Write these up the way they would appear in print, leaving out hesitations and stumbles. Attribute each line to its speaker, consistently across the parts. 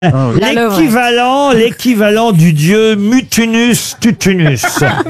Speaker 1: L'équivalent du dieu Mutunus Tutunus.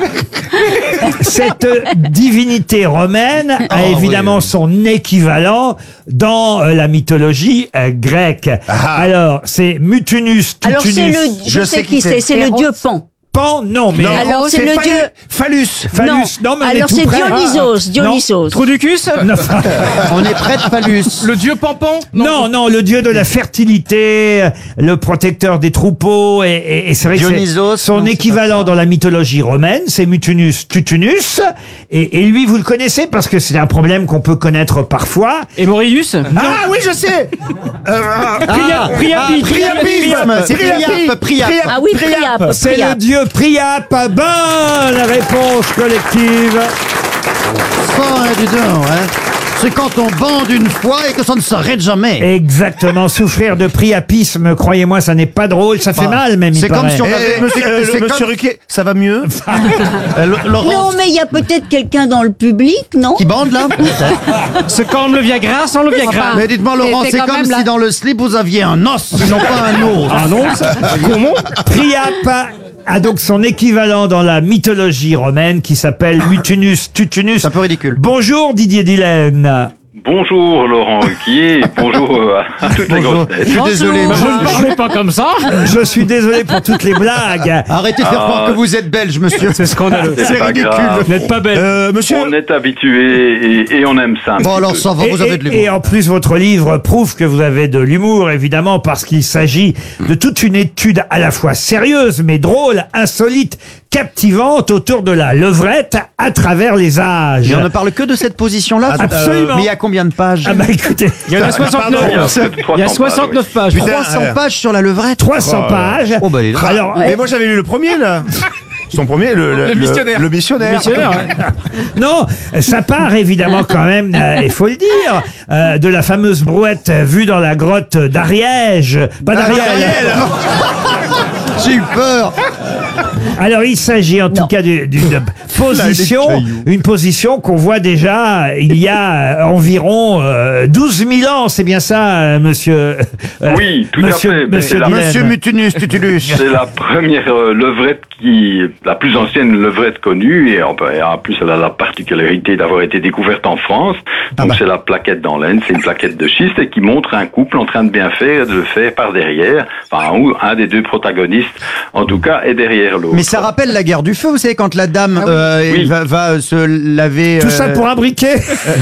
Speaker 1: Cette divinité romaine a évidemment son équivalent dans la mythologie grecque. Alors, c'est Mutunus Tutunus.
Speaker 2: Alors c'est je sais qui c'est le dieu Pan.
Speaker 1: Pan, non, mais...
Speaker 2: Alors c'est le dieu...
Speaker 1: Phallus. Non, mais on est
Speaker 2: alors
Speaker 1: tout
Speaker 2: c'est
Speaker 1: près.
Speaker 2: Dionysos.
Speaker 3: Trou du cul.
Speaker 1: Non.
Speaker 4: On est près de Phallus.
Speaker 3: Le dieu Pampan.
Speaker 1: Non, le dieu de la fertilité, le protecteur des troupeaux, et c'est vrai que
Speaker 4: Dionysos,
Speaker 1: son
Speaker 4: non, c'est
Speaker 1: équivalent dans la mythologie romaine, c'est Mutunus Tutunus, et lui vous le connaissez parce que c'est un problème qu'on peut connaître parfois.
Speaker 3: Et Maurius.
Speaker 5: Ah oui, je sais.
Speaker 4: Priapisme. C'est Priap.
Speaker 2: Ah oui, Priap.
Speaker 1: C'est le dieu Priap. Bonne réponse collective.
Speaker 4: Dis donc, hein. C'est quand on bande une fois et que ça ne s'arrête jamais.
Speaker 1: Exactement, souffrir de priapisme, croyez-moi, ça n'est pas drôle, ça fait mal même.
Speaker 4: C'est comme
Speaker 1: paraît.
Speaker 4: si on avait...
Speaker 5: Monsieur Ruquier, ça va mieux?
Speaker 4: Laurent,
Speaker 2: Non, mais il y a peut-être quelqu'un dans le public, non?
Speaker 4: qui bande là.
Speaker 3: C'est comme le Viagra sans le Viagra.
Speaker 4: Mais dites-moi Laurent,
Speaker 6: T'es
Speaker 4: c'est
Speaker 6: quand
Speaker 4: comme
Speaker 6: même là.
Speaker 4: si dans le slip vous aviez un os, non pas un os.
Speaker 3: Ah non. Comment?
Speaker 1: Priap a donc son équivalent dans la mythologie romaine qui s'appelle Mutunus Tutunus.
Speaker 4: C'est un peu ridicule.
Speaker 1: Bonjour Didier Dillène.
Speaker 7: Bonjour Laurent Ruquier, bonjour à toutes les grosses têtes.
Speaker 4: Je suis désolé.
Speaker 3: Bah, vous ne parlez pas comme ça.
Speaker 1: Je suis désolé pour toutes les blagues.
Speaker 4: Arrêtez de faire croire que vous êtes belge, monsieur.
Speaker 3: C'est scandaleux.
Speaker 7: C'est pas grave.
Speaker 3: Vous n'êtes pas belle.
Speaker 5: Monsieur,
Speaker 7: On est habitué et on aime ça. un
Speaker 4: Bon
Speaker 7: petit
Speaker 4: alors
Speaker 7: peu.
Speaker 4: ça va, vous avez de
Speaker 1: Et
Speaker 4: l'humour.
Speaker 1: en plus, votre livre prouve que vous avez de l'humour, évidemment, parce qu'il s'agit de toute une étude à la fois sérieuse, mais drôle, insolite, captivante autour de la levrette à travers les âges.
Speaker 4: Et on ne parle que de cette position-là.
Speaker 1: Absolument.
Speaker 4: Mais il y a combien de pages?
Speaker 1: Ah bah écoutez,
Speaker 3: Il y en a 69. Il y a 69 pages.
Speaker 4: 300 pages sur la levrette.
Speaker 1: 300 pages.
Speaker 4: Oh, bah, elle est là.
Speaker 1: Alors,
Speaker 5: mais moi j'avais lu le premier là. Son premier, le
Speaker 3: missionnaire.
Speaker 5: Le missionnaire.
Speaker 3: Missionnaire, ouais.
Speaker 1: non, ça part évidemment quand même, il faut le dire, de la fameuse brouette vue dans la grotte d'Ariège. Pas d'Ariel.
Speaker 4: J'ai eu peur.
Speaker 1: Alors il s'agit en tout cas d'une position, une position qu'on voit déjà il y a environ 12 000 ans. C'est bien ça, monsieur?
Speaker 7: Oui, tout à fait. Mais c'est la-
Speaker 4: Monsieur Mutunus Tutulus.
Speaker 7: C'est la première levrette la plus ancienne levrette connue, et en plus elle a la particularité d'avoir été découverte en France. Donc c'est la plaquette dans l'aine, c'est une plaquette de schiste et qui montre un couple en train de bien faire et de le faire par derrière. Enfin, ou un des deux protagonistes, en tout cas, est derrière l'autre.
Speaker 4: Mais ça rappelle la guerre du feu, vous savez, quand la dame
Speaker 7: Oui.
Speaker 4: va se laver...
Speaker 1: Tout ça pour un briquet.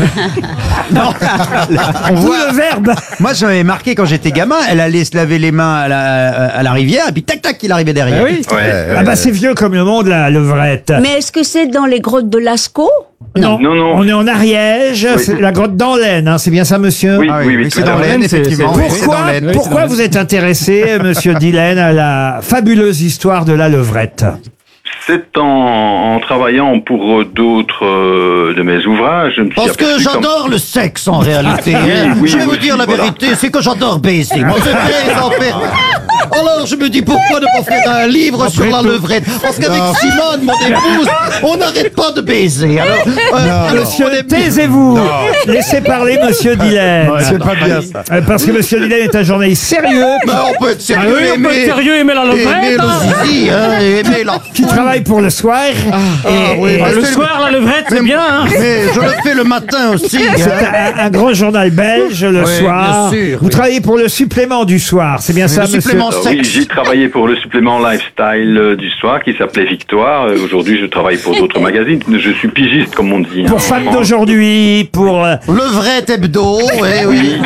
Speaker 4: Non. On
Speaker 1: D'où
Speaker 4: voit...
Speaker 1: le verbe.
Speaker 4: Moi, j'avais marqué quand j'étais gamin, elle allait se laver les mains à la rivière, et puis tac tac, il arrivait derrière.
Speaker 3: Ah oui.
Speaker 1: Ah bah c'est vieux comme le monde, la levrette.
Speaker 2: Mais est-ce que c'est dans les grottes de Lascaux?
Speaker 1: Non.
Speaker 7: Non.
Speaker 1: On est en Ariège, c'est la grotte d'Anlaine, hein, c'est bien ça, monsieur?
Speaker 7: Oui,
Speaker 4: Ah
Speaker 7: oui,
Speaker 4: c'est
Speaker 7: tout
Speaker 4: dans
Speaker 7: à fait.
Speaker 4: l'aine,
Speaker 3: c'est-
Speaker 4: effectivement.
Speaker 3: c'est-
Speaker 4: Oui, c'est dans l'aine.
Speaker 1: Pourquoi vous êtes intéressé, monsieur Dillène, à la fabuleuse histoire de la levrette?
Speaker 7: C'est en travaillant pour d'autres de mes ouvrages, je me suis
Speaker 4: Parce que
Speaker 7: aperçu
Speaker 4: j'adore le sexe en réalité.
Speaker 7: oui,
Speaker 4: je vais vous
Speaker 7: oui,
Speaker 4: dire la
Speaker 7: voilà.
Speaker 4: vérité, c'est que j'adore baiser. Moi, je vais en faire. Alors, je me dis pourquoi ne pas faire un livre sur la levrette? Parce qu'avec Simone, mon épouse, on n'arrête pas de baiser. Alors,
Speaker 1: Monsieur, taisez-vous. Laissez parler monsieur Dillène.
Speaker 5: C'est pas bien ça.
Speaker 1: Parce que monsieur Dillène est un journaliste sérieux
Speaker 4: bah, on peut être
Speaker 3: Ah
Speaker 4: sérieux,
Speaker 3: oui, on peut être sérieux, aimer la
Speaker 4: aimer
Speaker 3: levrette. hein.
Speaker 4: le zizi, hein, et aimer la...
Speaker 1: qui travaille pour le soir.
Speaker 4: oui,
Speaker 3: Ah,
Speaker 4: parce
Speaker 3: le
Speaker 4: que-
Speaker 3: soir, la levrette, c'est bien. Hein.
Speaker 4: Mais je le fais le matin aussi.
Speaker 1: C'est
Speaker 4: hein.
Speaker 1: un grand journal belge le
Speaker 4: Oui,
Speaker 1: soir.
Speaker 4: bien sûr,
Speaker 1: Vous
Speaker 4: oui.
Speaker 1: travaillez pour le supplément du soir, c'est bien ça,
Speaker 4: Le
Speaker 1: monsieur?
Speaker 4: supplément
Speaker 7: Oui,
Speaker 4: sexe.
Speaker 7: j'ai travaillé pour le supplément lifestyle du soir qui s'appelait Victoire. Aujourd'hui, je travaille pour d'autres magazines. Je suis pigiste, comme on dit.
Speaker 1: Pour Femmes d'aujourd'hui, pour
Speaker 4: Levrette hebdo, oui.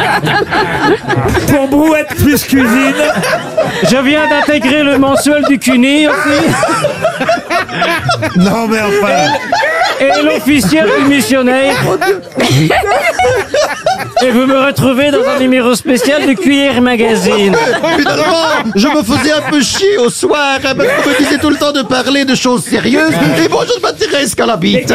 Speaker 1: Brouette plus cuisine.
Speaker 3: Je viens d'intégrer le mensuel du CUNY aussi.
Speaker 5: Non mais enfin.
Speaker 3: Et l'officiel du missionnaire. Et vous me retrouvez dans un numéro spécial de Cuillère Magazine.
Speaker 4: Finalement, je me faisais un peu chier au soir, hein, parce qu'on me disait tout le temps de parler de choses sérieuses, et bon, je ne m'intéresse qu'à la bite.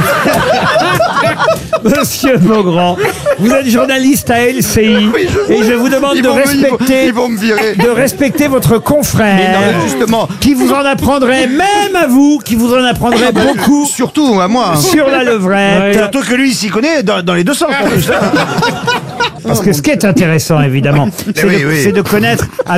Speaker 1: Monsieur Beaugrand, vous êtes journaliste à LCI et je vous demande
Speaker 4: Ils vont me virer.
Speaker 1: de respecter votre confrère.
Speaker 4: Mais non, justement.
Speaker 1: Qui vous en apprendrait, même à vous, qui vous en apprendrait beaucoup
Speaker 4: Surtout à moi. hein.
Speaker 1: sur la levrette.
Speaker 5: Surtout que lui, il s'y connaît dans les deux sens. En plus.
Speaker 1: Parce que ce qui est intéressant, évidemment, c'est
Speaker 5: Oui,
Speaker 1: de,
Speaker 5: oui.
Speaker 1: c'est de connaître à